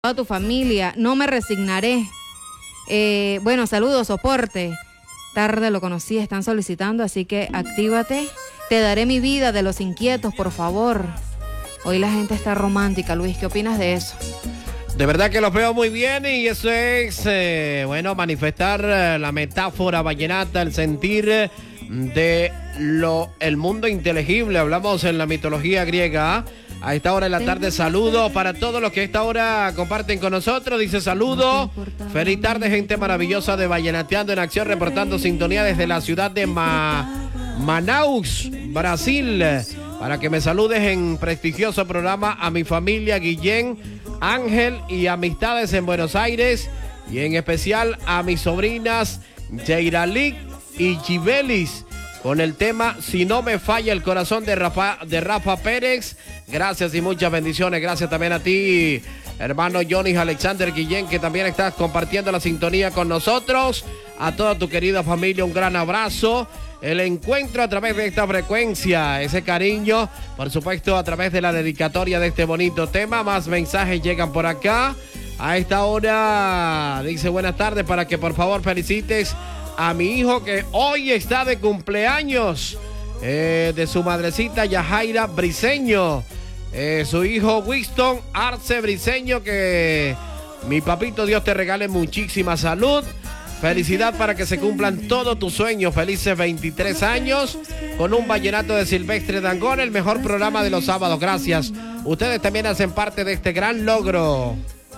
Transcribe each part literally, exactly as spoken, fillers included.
a tu familia, no me resignaré. Eh, bueno, saludos, soporte. Tarde lo conocí, están solicitando, así que actívate. Te daré mi vida de los inquietos, por favor. Hoy la gente está romántica, Luis, ¿qué opinas de eso? De verdad que los veo muy bien y eso es, eh, bueno, manifestar eh, la metáfora vallenata, el sentir eh, de lo, el mundo inteligible. Hablamos en la mitología griega. A esta hora de la tarde, saludo para todos los que a esta hora comparten con nosotros. Dice saludo, feliz tarde, gente maravillosa de Vallenateando en Acción, reportando sintonía desde la ciudad de Ma Manaus, Brasil. Para que me saludes en prestigioso programa a mi familia Guillén, Ángel y amistades en Buenos Aires. Y en especial a mis sobrinas Jairalik y Gibelis. Con el tema Si no me falla el corazón de Rafa, de Rafa Pérez. Gracias y muchas bendiciones. Gracias también a ti, hermano Johnny Alexander Guillén, que también estás compartiendo la sintonía con nosotros. A toda tu querida familia, un gran abrazo. El encuentro a través de esta frecuencia, ese cariño, por supuesto, a través de la dedicatoria de este bonito tema. Más mensajes llegan por acá. A esta hora dice buenas tardes para que por favor felicites a mi hijo que hoy está de cumpleaños, eh, de su madrecita Yajaira Briceño, eh, su hijo Winston Arce Briceño, que mi papito Dios te regale muchísima salud, felicidad para que se cumplan todos tus sueños, felices veintitrés años, con un vallenato de Silvestre Dangond, el mejor programa de los sábados, gracias, ustedes también hacen parte de este gran logro.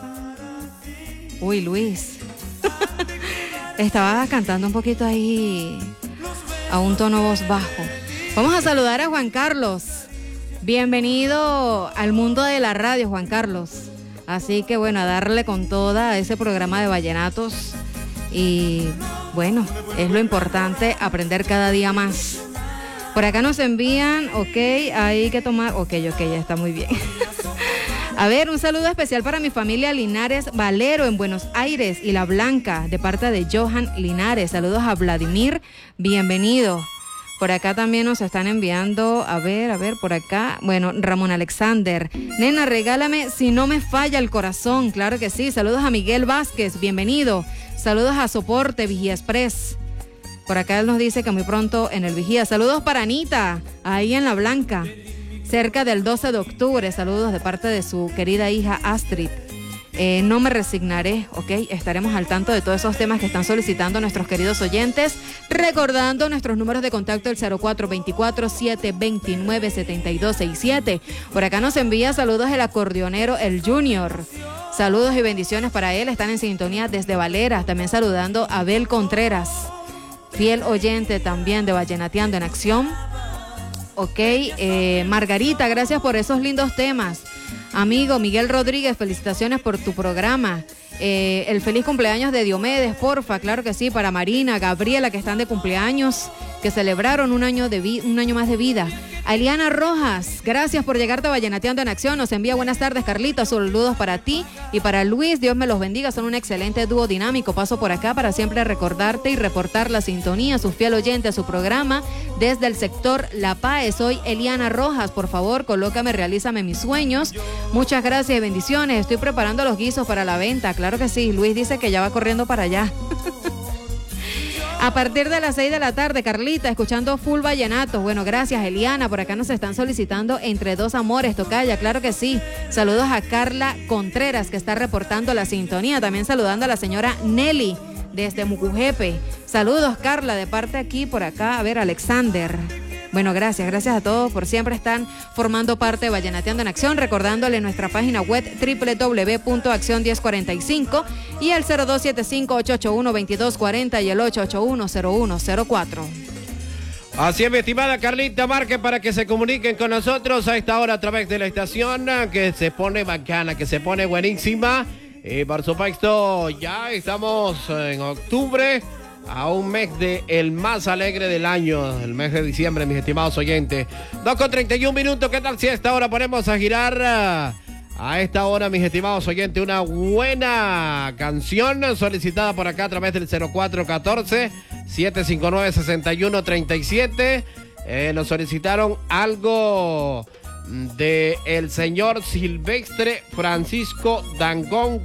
Uy, Luis. Estaba cantando un poquito ahí a un tono voz bajo. Vamos a saludar a Juan Carlos. Bienvenido al mundo de la radio, Juan Carlos. Así que bueno, a darle con toda a ese programa de vallenatos. Y bueno, es lo importante, aprender cada día más. Por acá nos envían, ok, hay que tomar, ok, ok, ya está muy bien. A ver, un saludo especial para mi familia Linares Valero en Buenos Aires y La Blanca, de parte de Johan Linares. Saludos a Vladimir, bienvenido. Por acá también nos están enviando, a ver, a ver, por acá, bueno, Ramón Alexander. Nena, regálame Si no me falla el corazón, claro que sí. Saludos a Miguel Vázquez, bienvenido. Saludos a Soporte, Vigía Express. Por acá él nos dice que muy pronto en el Vigía. Saludos para Anita, ahí en La Blanca. Cerca del doce de octubre, saludos de parte de su querida hija Astrid. Eh, no me resignaré, ok, estaremos al tanto de todos esos temas que están solicitando nuestros queridos oyentes, recordando nuestros números de contacto, el cero cuatro veinticuatro, siete veintinueve, setenta y dos sesenta y siete. Por acá nos envía saludos el acordeonero, el Junior. Saludos y bendiciones para él, están en sintonía desde Valera. También saludando a Abel Contreras, fiel oyente también de Vallenateando en Acción. Ok, eh, Margarita, gracias por esos lindos temas. Amigo Miguel Rodríguez, felicitaciones por tu programa. Eh, el feliz cumpleaños de Diomedes, porfa, claro que sí, para Marina, Gabriela, que están de cumpleaños, que celebraron un año, de vi- un año más de vida. A Eliana Rojas, gracias por llegarte a Vallenateando en Acción. Nos envía buenas tardes, Carlita. Saludos para ti y para Luis. Dios me los bendiga. Son un excelente dúo dinámico. Paso por acá para siempre recordarte y reportar la sintonía, su fiel oyente a su programa desde el sector La Paz. Soy Eliana Rojas. Por favor, colócame, realízame mis sueños. Muchas gracias y bendiciones. Estoy preparando los guisos para la venta. Claro que sí. Luis dice que ya va corriendo para allá. A partir de las seis de la tarde, Carlita, escuchando Full Vallenatos. Bueno, gracias, Eliana. Por acá nos están solicitando Entre Dos Amores, Tocaya, claro que sí. Saludos a Carla Contreras, que está reportando la sintonía. También saludando a la señora Nelly, desde Mucujepe. Saludos, Carla, de parte aquí, por acá. A ver, Alexander. Bueno, gracias, gracias a todos por siempre estar formando parte de Vallenateando en Acción, recordándole nuestra página web doble u doble u doble u punto acción diez cuarenta y cinco y el cero dos siete cinco, ocho ocho uno, dos dos cuatro cero y el ocho ocho uno, cero uno cero cuatro. Así es, mi estimada Carlita, marque para que se comuniquen con nosotros a esta hora a través de la estación, que se pone bacana, que se pone buenísima. Y por supuesto, ya estamos en octubre, a un mes de el más alegre del año, el mes de diciembre, mis estimados oyentes. dos con treinta y un minutos, ¿qué tal si a esta hora ponemos a girar a, a esta hora, mis estimados oyentes, una buena canción solicitada por acá a través del cero cuatro uno cuatro, siete cinco nueve, seis uno tres siete? Eh, nos solicitaron algo de el señor Silvestre Francisco Dangond